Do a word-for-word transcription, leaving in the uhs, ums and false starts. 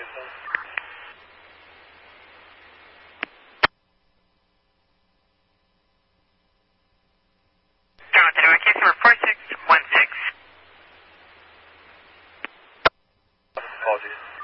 Toronto, New York, case number four six one six. Apologies.